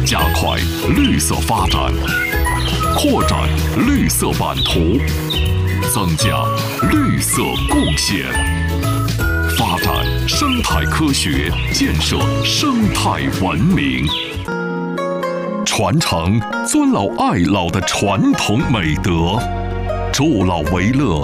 加快绿色发展，扩展绿色版图，增加绿色贡献，发展生态科学，建设生态文明，传承尊老爱老的传统美德，助老为乐，